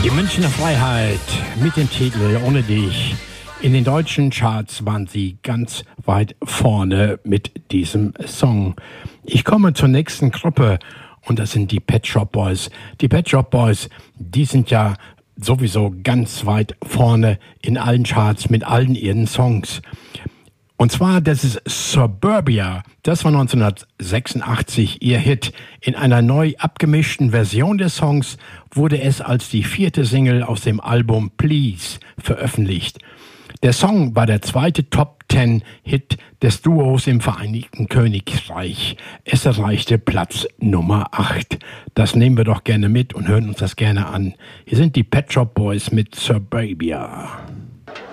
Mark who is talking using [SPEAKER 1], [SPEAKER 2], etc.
[SPEAKER 1] Münchner Freiheit mit dem Titel Ohne dich. In den deutschen Charts waren sie ganz weit vorne mit diesem Song. Ich komme zur nächsten Gruppe und das sind die Pet Shop Boys. Die Pet Shop Boys, die sind ja sowieso ganz weit vorne in allen Charts mit allen ihren Songs. Und zwar, das ist Suburbia. Das war 1986 ihr Hit. In einer neu abgemischten Version des Songs wurde es als die 4. Single aus dem Album Please veröffentlicht. Der Song war der zweite Top-10-Hit des Duos im Vereinigten Königreich. Es erreichte Platz Nummer 8. Das nehmen wir doch gerne mit und hören uns das gerne an. Hier sind die Pet Shop Boys mit Suburbia.